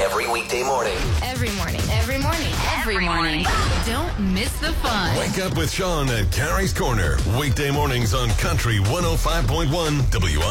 Every weekday morning. Every morning. Every morning. Every morning. Don't miss the fun. Wake up with Sean at Carrie's Corner. Weekday mornings on Country 105.1 WI.